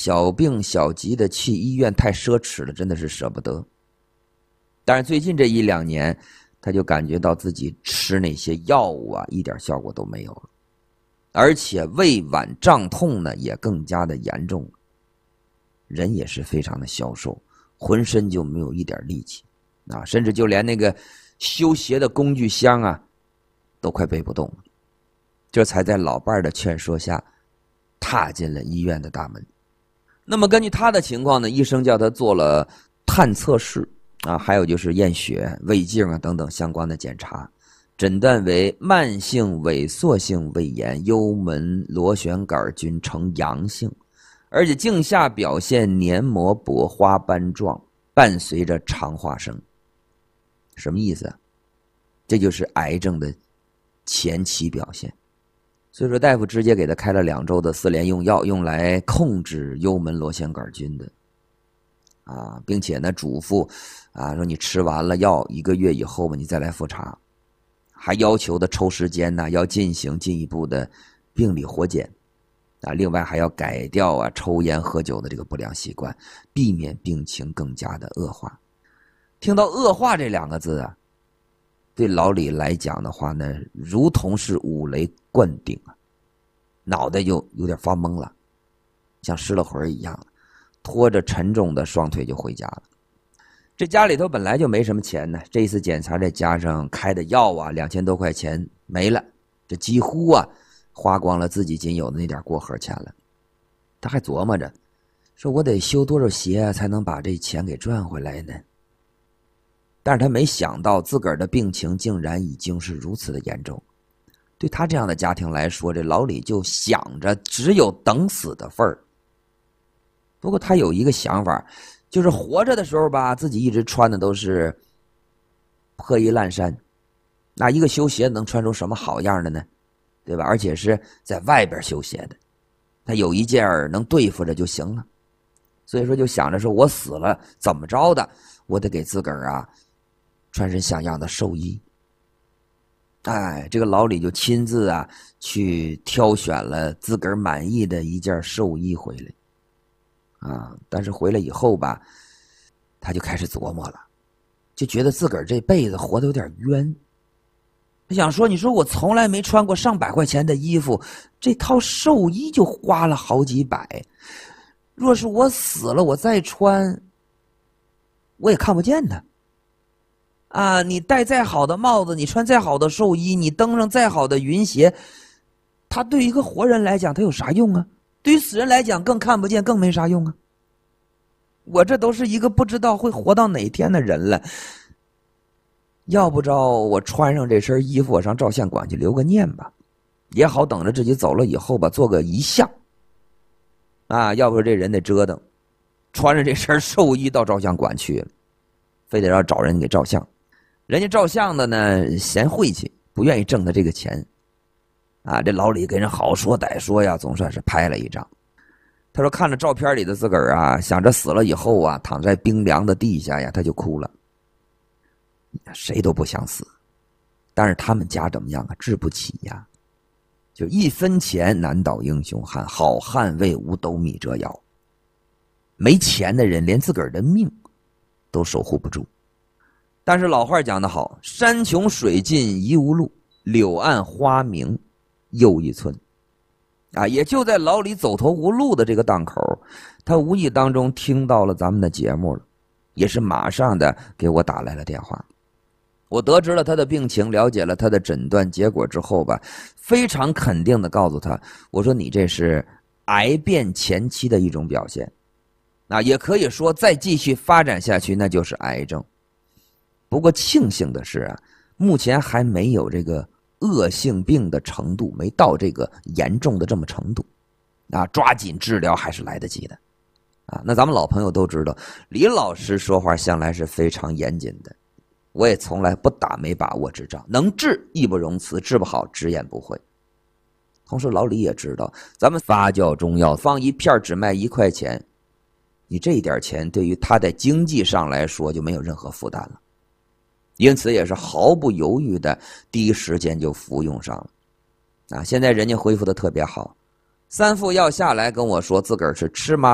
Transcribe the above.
小病小疾的去医院太奢侈了，真的是舍不得。但是最近这1-2年，他就感觉到自己吃那些药物啊，一点效果都没有了，而且胃脘胀痛呢也更加的严重了，人也是非常的消瘦，浑身就没有一点力气啊，甚至就连那个修鞋的工具箱啊，都快背不动了。这才在老伴的劝说下，踏进了医院的大门。那么根据他的情况呢，医生叫他做了探测试啊，还有就是验血、胃镜啊等等相关的检查，诊断为慢性萎缩性胃炎幽门螺旋杆菌呈阳性，而且镜下表现黏膜薄花斑状，伴随着肠化生。什么意思啊？这就是癌症的前期表现。所以说大夫直接给他开了2周的4联用药，用来控制幽门螺旋杆菌的啊，并且呢嘱咐啊说你吃完了药1个月以后你再来复查，还要求的抽时间呢要进行进一步的病理活检啊，另外还要改掉啊抽烟喝酒的这个不良习惯，避免病情更加的恶化。听到恶化这2个字啊，对老李来讲的话呢，如同是5雷灌顶啊，脑袋就有点发懵了，像失了魂一样，拖着沉重的双腿就回家了。这家里头本来就没什么钱呢，这一次检查再加上开的药啊，2000多块钱没了，这几乎啊花光了自己仅有的那点过河钱了。他还琢磨着，说我得修多少鞋啊，才能把这钱给赚回来呢？但是他没想到自个儿的病情竟然已经是如此的严重。对他这样的家庭来说，这老李就想着只有等死的份儿。不过他有一个想法，就是活着的时候吧，自己一直穿的都是破衣烂衫，那一个修鞋能穿出什么好样的呢？对吧？而且是在外边修鞋的，他有一件能对付着就行了。所以说就想着说，我死了怎么着的，我得给自个儿啊穿身像样的寿衣。哎，这个老李就亲自啊去挑选了自个儿满意的一件寿衣回来啊，但是回来以后吧，他就开始琢磨了，就觉得自个儿这辈子活得有点冤。他想说，你说我从来没穿过上百块钱的衣服，这套寿衣就花了好几百，若是我死了我再穿，我也看不见呢。啊，你戴再好的帽子，你穿再好的寿衣，你登上再好的云鞋，它对于一个活人来讲它有啥用啊？对于死人来讲更看不见，更没啥用啊。我这都是一个不知道会活到哪天的人了，要不着我穿上这身衣服，我上照相馆去留个念吧，也好等着自己走了以后吧做个遗像啊。要不这人得折腾，穿着这身寿衣到照相馆去了，非得要找人给照相。人家照相的呢嫌晦气，不愿意挣他这个钱啊。这老李跟人好说歹说呀，总算是拍了一张。他说看着照片里的自个儿啊，想着死了以后啊躺在冰凉的地下呀，他就哭了。谁都不想死，但是他们家怎么样啊？治不起呀，就1分钱难倒英雄汉，好汉为五斗米折腰。没钱的人连自个儿的命都守护不住。但是老话讲得好，山穷水尽疑无路，柳暗花明又一村啊。也就在老李走投无路的这个档口，他无意当中听到了咱们的节目了，也是马上的给我打来了电话。我得知了他的病情，了解了他的诊断结果之后吧，非常肯定的告诉他，我说你这是癌变前期的一种表现啊，也可以说再继续发展下去那就是癌症。不过庆幸的是啊，目前还没有这个恶性病的程度，没到这个严重的这么程度啊，抓紧治疗还是来得及的啊。那咱们老朋友都知道，李老师说话向来是非常严谨的，我也从来不打没把握之仗，能治义不容辞，治不好直言不讳。同时老李也知道，咱们发酵中药放一片只卖1块钱，你这一点钱对于他在经济上来说就没有任何负担了，因此也是毫不犹豫的第一时间就服用上了啊。现在人家恢复的特别好，3副药下来跟我说自个儿是吃嘛